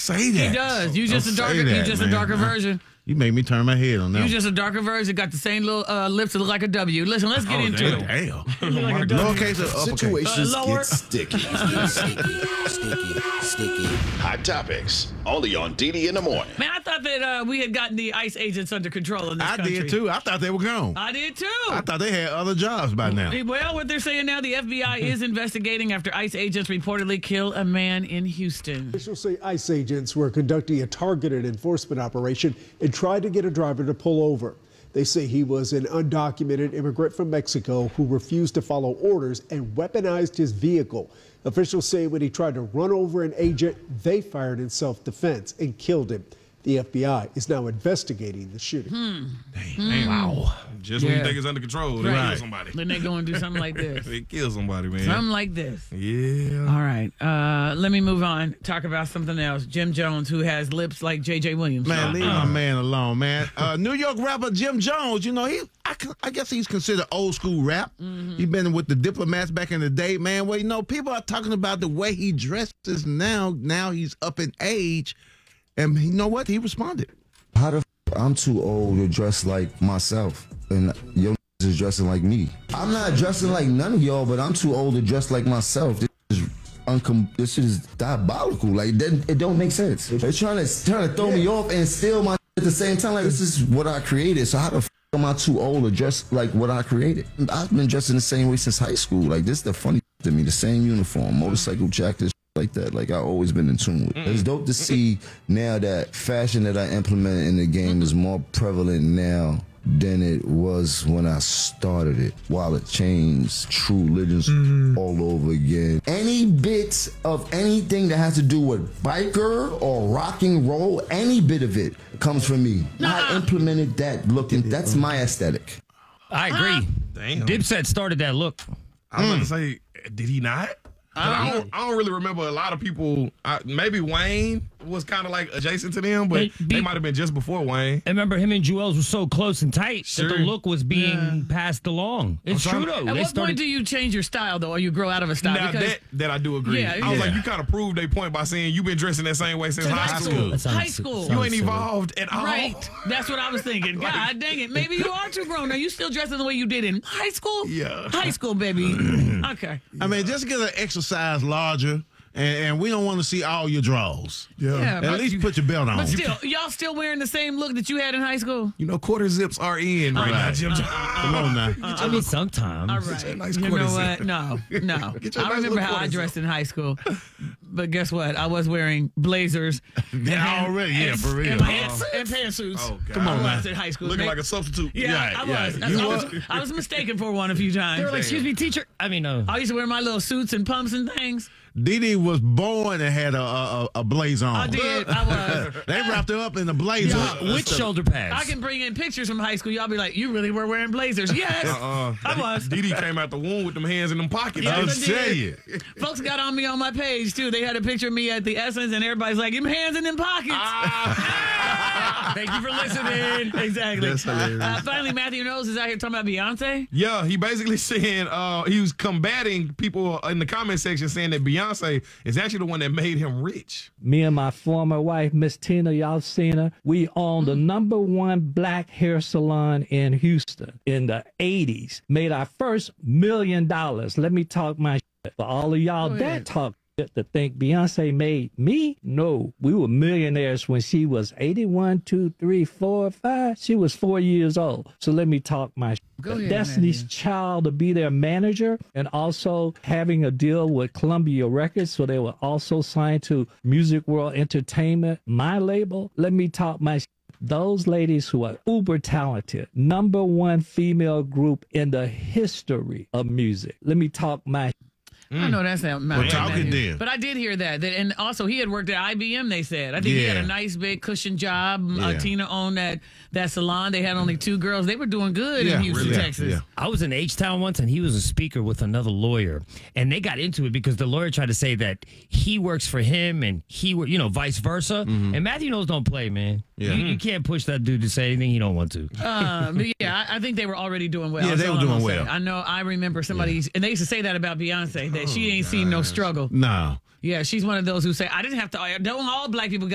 say that. He does. You just a darker version. You make me turn my head on that. You just a darker version. Got the same little lips that look like a W. Listen, let's get into it. Damn. Like a W. Lowercase or uppercase? Situations lower. get sticky. Sticky. Hot topics only on DD in the morning. Man, I thought that we had gotten the ICE agents under control in this country. I did too. I thought they were gone. I did too. I thought they had other jobs by now. Well, what they're saying now, the FBI is investigating after ICE agents reportedly kill a man in Houston. Officials say ICE agents were conducting a targeted enforcement operation and tried to get a driver to pull over. They say he was an undocumented immigrant from Mexico who refused to follow orders and weaponized his vehicle. Officials say when he tried to run over an agent, they fired in self-defense and killed him. The FBI is now investigating the shooting. Damn. Wow. Just when you Yeah. think it's under control, they Right. kill somebody. Then they go and do something like this. They kill somebody, man. Something like this. Yeah. All right. Let me move on. Talk about something else. Jim Jones, who has lips like J.J. Williams. Man, leave my man alone, man. New York rapper Jim Jones, you know, I guess he's considered old school rap. He's been with the Diplomats back in the day, man. Well, you know, people are talking about the way he dresses now. Now he's up in age. And you know what? He responded. How the I'm too old to dress like myself, and your is dressing like me. I'm not dressing like none of y'all, but I'm too old to dress like myself. This shit is diabolical. Like it don't make sense. They're trying to throw me off and steal my at the same time. Like this is what I created. So how the am I too old to dress like what I created? I've been dressing the same way since high school. Like this is the funny to me. The same uniform, motorcycle jacket. Like that, like I've always been in tune with. It's dope to see now that fashion that I implement in the game is more prevalent now than it was when I started it. While it changed, true legends all over again. Any bits of anything that has to do with biker or rock and roll, any bit of it comes from me. I implemented that look, and that's my aesthetic. I agree. Damn. Dipset started that look. I was about to say, did he not? I don't really remember a lot of people. Maybe Wayne was kind of like adjacent to them, but they might have been just before Wayne. I remember him and Juelz were so close and tight that the look was being passed along. It's true, though. At what point do you change your style, though, or you grow out of a style? Now, that I do agree. Yeah, I was like, you kind of proved their point by saying you've been dressing that same way since high school. High school. You ain't evolved at all. Right. That's what I was thinking. God dang it. Maybe you are too grown. Are you still dressing the way you did in high school? Yeah. High school, baby. Okay. I mean, just get an exercise larger, and we don't want to see all your draws. Yeah, At least put your belt on. But still, y'all still wearing the same look that you had in high school? You know, quarter zips are in right now, Jim. Come on now. I mean, sometimes. All right. nice You know quarter what? zip. No. Get your I nice remember little how I quarter dressed zip. in high school. But guess what? I was wearing blazers. Already, yeah, for real. And pantsuits. Oh, God. Come on, man. In high school. Looking like a substitute. Yeah, I was. I was mistaken for one a few times. They were like, excuse me, teacher. I mean, I used to wear my little suits and pumps and things. Dee was born and had a blazer on. I did. I was. They wrapped her up in the blazer. with shoulder pads. I can bring in pictures from high school. Y'all be like, you really were wearing blazers. Yes, I was. Didi came out the womb with them hands in them pockets. Yeah, I'll I tell did. you. Folks got on me on my page, too. They had a picture of me at the Essence, and everybody's like, them hands in them pockets. Thank you for listening. Exactly. That's hilarious. Finally, Matthew Knowles is out here talking about Beyonce. Yeah, he basically saying he was combating people in the comment section saying that Beyonce is actually the one that made him rich. Me and my former wife, Miss Tina, y'all seen her. We owned the #1 black hair salon in Houston in the 80s. Made our first $1 million. Let me talk my shit. For all of y'all that talk shit to think Beyonce made me? No. We were millionaires when she was 81, 2, 3, 4, 5. She was 4 years old. So let me talk my shit. Go ahead, Destiny's Matthew. Child to be their manager and also having a deal with Columbia Records. So they were also signed to Music World Entertainment, my label. Let me talk my shit. Those ladies who are uber talented, #1 female group in the history of music. Let me talk my shit. I know that's not Well, talking then. But I did hear that. And also, he had worked at IBM, they said. I think he had Yeah. a nice, big cushion job. Yeah. Tina owned that salon. They had only 2 girls. They were doing good in Houston, really. Texas. Yeah. I was in H-Town once, and he was a speaker with another lawyer. And they got into it because the lawyer tried to say that he works for him and vice versa. And Matthew Knowles don't play, man. Yeah. You can't push that dude to say anything he don't want to. But yeah, I think they were already doing well. Yeah, That's they all were I'm doing gonna say. well. I know. I remember somebody, and they used to say that about Beyonce, that she ain't seen no struggle. No. Yeah, she's one of those who say, I didn't have to, don't all black people